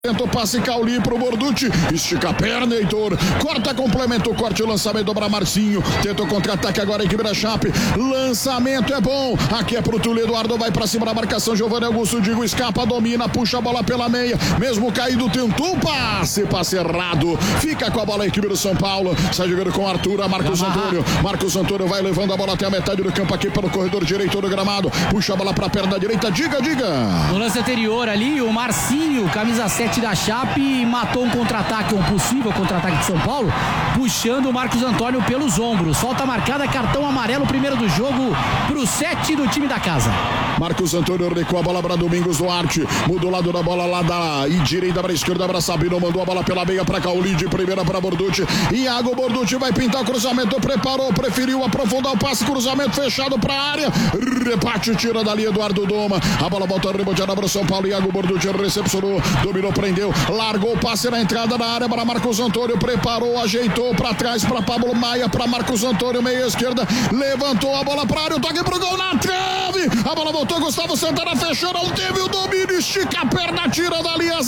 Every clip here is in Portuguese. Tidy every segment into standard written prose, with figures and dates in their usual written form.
Tenta o passe Cauli pro Borducci, estica a perna, Heitor, corta, complementa o corte, o lançamento para Marcinho, tenta o contra-ataque agora a equipe da Chape, lançamento é bom, aqui é pro Túlio, Eduardo vai pra cima da marcação, Giovanni Augusto, Digo escapa, domina, puxa a bola pela meia, mesmo caído, tentou o passe errado, fica com a bola a equipe do São Paulo, sai jogando com Arthur, Marcos Antônio vai levando a bola até a metade do campo aqui pelo corredor direito do gramado, puxa a bola pra perna direita, diga. No lance anterior ali, o Marcinho, camisa 7 da Chape, matou um contra-ataque, um possível contra-ataque de São Paulo, puxando o Marcos Antônio pelos ombros. Falta marcada, cartão amarelo, primeiro do jogo pro 7 do time da casa. Marcos Antônio recua a bola para Domingos Duarte, mudou o lado da bola lá da direita para esquerda para Sabino, mandou a bola pela meia para Cauli, de primeira para Borducci, Iago Borducci vai pintar o cruzamento, preparou, preferiu aprofundar o passe, cruzamento fechado para a área, rebate, tira dali Eduardo Doma, a bola volta reboteada para o São Paulo, Iago Borducci recepcionou, dominou, prendeu, largou o passe na entrada da área para Marcos Antônio, preparou, ajeitou para trás para Pablo Maia, para Marcos Antônio, meia esquerda, levantou a bola para a área, o toque pro gol na trave, a bola voltou, Gustavo Santana fechou, não teve o domínio, estica a perna, tira dali a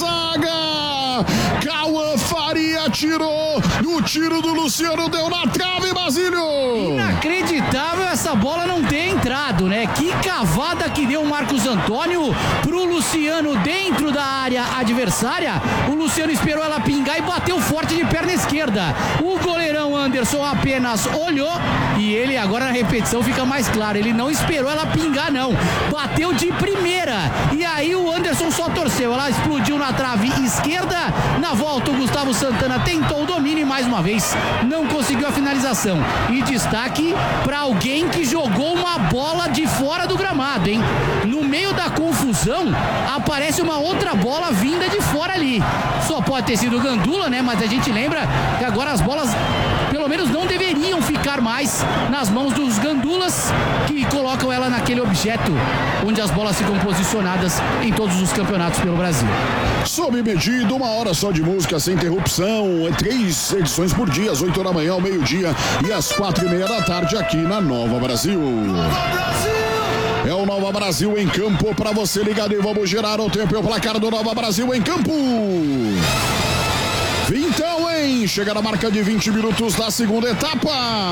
zaga, Cauã Faria tirou, o tiro do Luciano deu na trave, Basílio. Inacreditável essa bola não ter entrado, né? Que cavada que deu o Marcos Antônio pro Luciano dentro da área adversária, o Luciano esperou ela pingar e bateu forte de perna esquerda, o goleirão Anderson apenas olhou e ele agora na repetição fica mais claro, ele não esperou ela pingar não, bateu de primeira e aí o Anderson só torceu, ela explodiu na trave esquerda, na volta o Gustavo Santana tentou o domínio e mais uma vez não conseguiu a finalização, e destaque para alguém que jogou uma bola de fora do gramado, hein? No meio da confusão aparece uma outra bola vinda de fora ali, só pode ter sido o Gandula, né? Mas a gente lembra que agora as bolas pelo menos não deveriam ficar mais nas mãos dos gandulas que colocam ela naquele objeto onde as bolas ficam posicionadas em todos os campeonatos pelo Brasil. Sob medida, 1 hora só de música sem interrupção, 3 edições por dia, às 8 da manhã, ao meio-dia e às 4:30 da tarde aqui na Nova Brasil. É o Nova Brasil em campo para você ligado e vamos girar o tempo e o placar do Nova Brasil em campo. Então, hein? Chega na marca de 20 minutos da segunda etapa.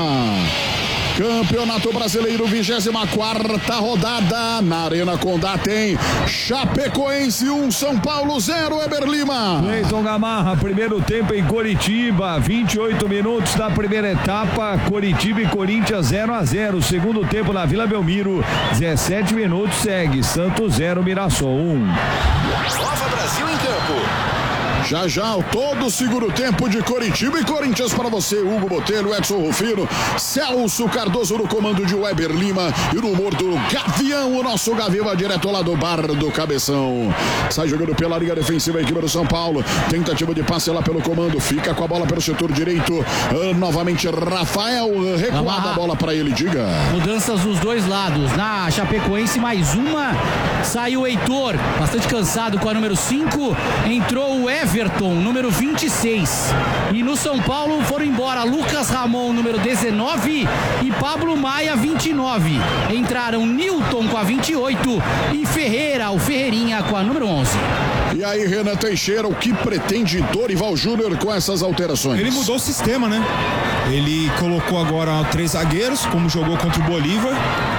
Campeonato Brasileiro, 24ª rodada. Na Arena Condá tem Chapecoense 1, São Paulo 0, Eber Lima. Cleiton Gamarra, primeiro tempo em Coritiba, 28 minutos da primeira etapa, Coritiba e Corinthians 0-0. Segundo tempo na Vila Belmiro, 17 minutos, segue Santos 0, Mirassol 1. Nova Brasil em campo. Já, todo o segundo tempo de Coritiba e Corinthians para você, Hugo Botelho, Edson Rufino, Celso Cardoso no comando de Weber Lima e no humor do Gavião, o nosso Gavião vai direto lá do Bar do Cabeção. Sai jogando pela linha defensiva a equipe do São Paulo, tentativa de passe lá pelo comando, fica com a bola pelo setor direito, novamente Rafael, recuada a bola para ele, diga. Mudanças dos dois lados, na Chapecoense mais uma, saiu o Heitor, bastante cansado com a número 5, entrou o Everton, número 26. E no São Paulo foram embora Lucas Ramon, número 19, e Pablo Maia, 29. Entraram Newton com a 28 e Ferreira, o Ferreirinha, com a número 11. E aí, Renan Teixeira, o que pretende Dorival Júnior com essas alterações? Ele mudou o sistema, né? Ele colocou agora 3 zagueiros, como jogou contra o Bolívar.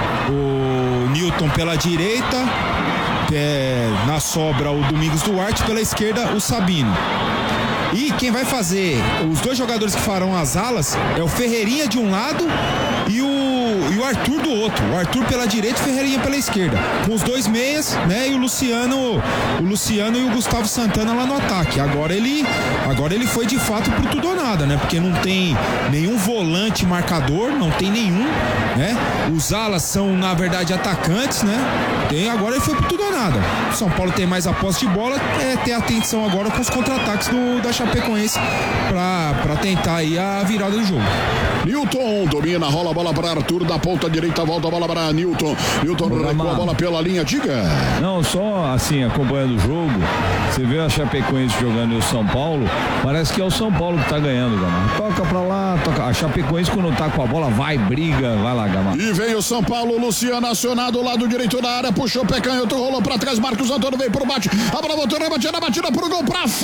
O Newton pela direita, na sobra o Domingos Duarte, pela esquerda o Sabino. E quem vai fazer, os 2 jogadores que farão as alas é o Ferreirinha de um lado e o Arthur do outro. O Arthur pela direita e o Ferreirinha pela esquerda. Com os 2 meias, né? E o Luciano e o Gustavo Santana lá no ataque. Agora ele foi de fato pro tudo ou nada, né? Porque não tem nenhum volante marcador, não tem nenhum, né? Os alas são, na verdade, atacantes, né? Agora ele foi pro tudo ou nada. O São Paulo tem mais a posse de bola, ter atenção agora com os contra-ataques da Chapecoense pra tentar aí a virada do jogo. Newton domina, rola a bola para Arthur, Arthur da ponta direita, volta a bola para Newton. Newton recua a bola pela linha, diga. Não, só assim, acompanhando o jogo, você vê a Chapecoense jogando e o São Paulo, parece que é o São Paulo que tá ganhando, Gamar. Toca pra lá, toca. A Chapecoense quando tá com a bola, vai, briga, vai lá, Gamar. E vem o São Paulo, Luciano acionado, lado direito da área, puxou o pé canhoto, rolou pra trás, Marcos Antônio veio pro bate, a bola voltou na batida pro gol, pra